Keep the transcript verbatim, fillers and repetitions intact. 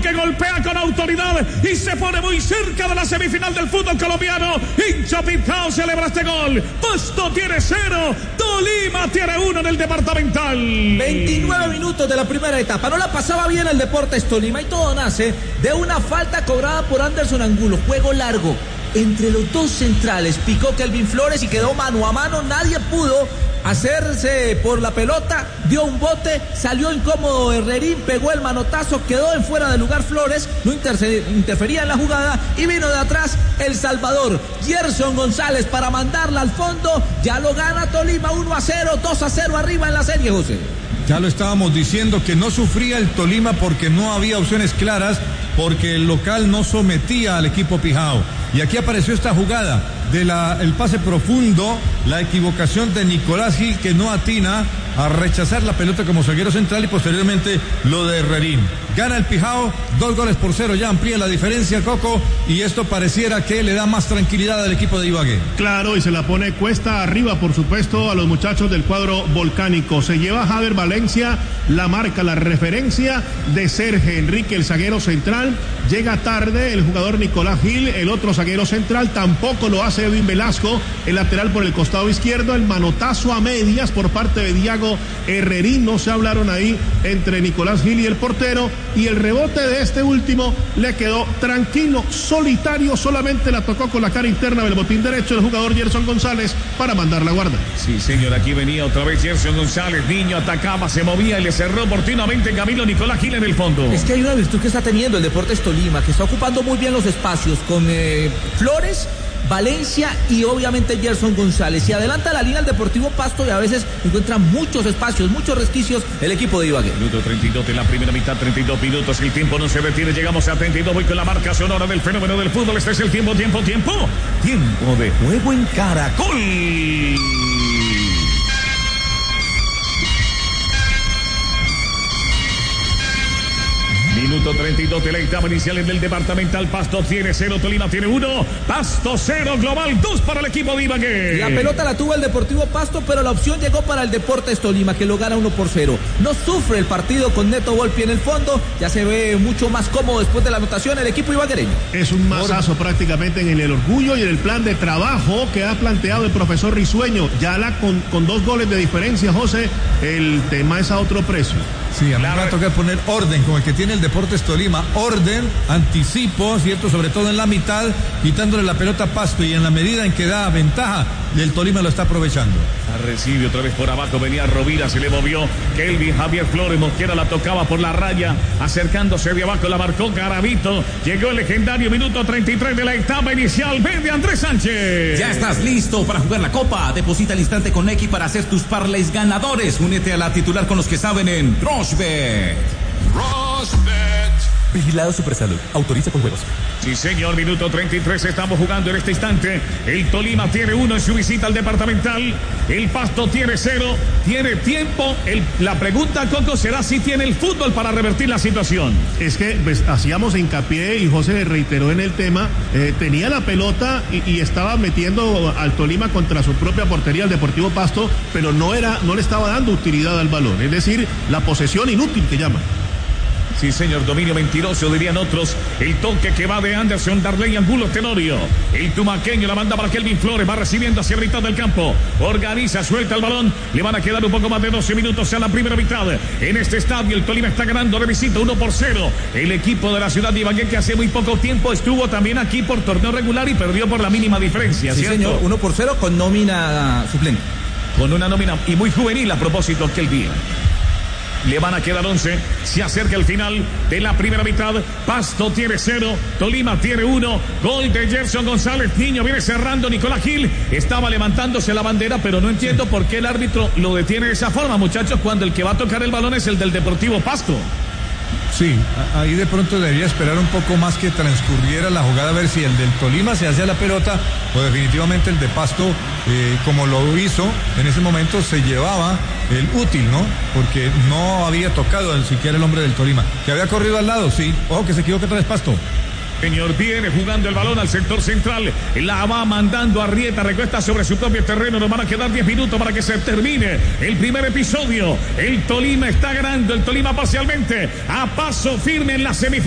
que golpea con autoridad y se pone muy cerca de la semifinal del fútbol colombiano. Hincha pintado celebra este gol. Pasto tiene cero, Tolima tiene uno en el departamental. veintinueve minutos de la primera etapa. No la pasaba bien el Deportes Tolima y todo nace de una falta cobrada por Anderson Angulo. Juego largo entre los dos centrales. Picó Kelvin Flores y quedó mano a mano. Nadie pudo hacerse por la pelota, dio un bote, salió incómodo Herrerín, pegó el manotazo, quedó en fuera de lugar Flores, no interfería en la jugada y vino de atrás El Salvador, Gerson González para mandarla al fondo. Ya lo gana Tolima uno a cero, dos a cero arriba en la serie, José. Ya lo estábamos diciendo que no sufría el Tolima porque no había opciones claras, porque el local no sometía al equipo Pijao. Y aquí apareció esta jugada del pase profundo, la equivocación de Nicolás Gil, que no atina a rechazar la pelota como zaguero central, y posteriormente lo de Herrerín. Gana el Pijao, dos goles por cero, ya amplía la diferencia, Coco, y esto pareciera que le da más tranquilidad al equipo de Ibagué. Claro, y se la pone cuesta arriba, por supuesto, a los muchachos del cuadro volcánico. Se lleva Javier Valencia, la marca, la referencia de Sergio Enrique, el zaguero central. Llega tarde el jugador Nicolás Gil, el otro zaguero central, tampoco lo hace Edwin Velasco, el lateral por el costado izquierdo. El manotazo a medias por parte de Diago Herrerín, no se hablaron ahí entre Nicolás Gil y el portero, y el rebote de este último le quedó tranquilo, solitario, solamente la tocó con la cara interna del botín derecho el jugador Gerson González para mandar la guarda. Sí, señor, aquí venía otra vez Gerson González, niño, atacaba, se movía y le cerró oportunamente Camilo Nicolás Gil en el fondo. Es que hay una virtud que está teniendo el Deportes Tolima, que está ocupando muy bien los espacios con eh, Flores, Valencia y obviamente Gerson González. Si adelanta la línea el Deportivo Pasto y a veces encuentra muchos espacios, muchos resquicios el equipo de Ibagué. Minuto treinta y dos de la primera mitad, treinta y dos minutos, el tiempo no se detiene, llegamos a treinta y dos, voy con la marca sonora del fenómeno del fútbol. Este es el tiempo, tiempo, tiempo, tiempo de juego en Caracol. Minuto treinta y dos de la etapa inicial en el departamental. Pasto tiene cero, Tolima tiene uno. Pasto cero, global dos para el equipo de Ibagué. La pelota la tuvo el Deportivo Pasto, pero la opción llegó para el Deportes Tolima, que lo gana uno por cero. No sufre el partido con Neto Volpi en el fondo. Ya se ve mucho más cómodo después de la anotación el equipo ibaguereño. Es un mazazo prácticamente en el orgullo y en el plan de trabajo que ha planteado el profesor Risueño. Ya la con, con dos goles de diferencia, José, el tema es a otro precio. Sí, a mí me va a tocar poner orden con el que tiene el Deportes Tolima, orden, anticipo, ¿cierto? Sobre todo en la mitad, quitándole la pelota a Pasto, y en la medida en que da ventaja, el Tolima lo está aprovechando. La recibe otra vez por abajo, venía Rovira, se le movió Kelvin Javier Flores, Mosquera la tocaba por la raya, acercándose de abajo, la marcó Garavito, llegó el legendario minuto treinta y tres de la etapa inicial, vende Andrés Sánchez. Ya estás listo para jugar la Copa, deposita al instante con X para hacer tus parlays ganadores, únete a la titular con los que saben en Rochbet. Rochbet. Vigilado Supersalud. Autoriza con juegos. Sí, señor. Minuto treinta y tres. Estamos jugando en este instante. El Tolima tiene uno en su visita al departamental. El Pasto tiene cero. Tiene tiempo. El, la pregunta, Coco, será si tiene el fútbol para revertir la situación. Es que pues, hacíamos hincapié y José reiteró en el tema. Eh, tenía la pelota y, y estaba metiendo al Tolima contra su propia portería, el Deportivo Pasto, pero no era, no le estaba dando utilidad al balón. Es decir, la posesión inútil que llama. Sí, señor, dominio mentiroso, dirían otros. El toque que va de Anderson, Darley, Angulo, Tenorio. El tumaqueño la manda para Kelvin Flores, va recibiendo hacia mitad del campo. Organiza, suelta el balón. Le van a quedar un poco más de doce minutos a la primera mitad. En este estadio, el Tolima está ganando de visita uno por cero. El equipo de la ciudad de Ibagué, que hace muy poco tiempo estuvo también aquí por torneo regular y perdió por la mínima diferencia, sí, ¿cierto? Señor, uno por cero con nómina suplente. Con una nómina y muy juvenil a propósito aquel día. Le van a quedar once, se acerca el final de la primera mitad. Pasto tiene cero, Tolima tiene uno. Gol de Gerson González, niño, viene cerrando Nicolás Gil. Estaba levantándose la bandera, pero no entiendo por qué el árbitro lo detiene de esa forma, muchachos, cuando el que va a tocar el balón es el del Deportivo Pasto. Sí, ahí de pronto debería esperar un poco más que transcurriera la jugada, a ver si el del Tolima se hacía la pelota o definitivamente el de Pasto, eh, como lo hizo en ese momento, se llevaba el útil, ¿no? Porque no había tocado siquiera el hombre del Tolima. Que había corrido al lado, sí. Ojo que se equivoca otra vez Pasto. Señor, viene jugando el balón al sector central, la va mandando a Rieta, recuesta sobre su propio terreno, nos van a quedar diez minutos para que se termine el primer episodio. El Tolima está ganando, el Tolima parcialmente, a paso firme en la semifinal.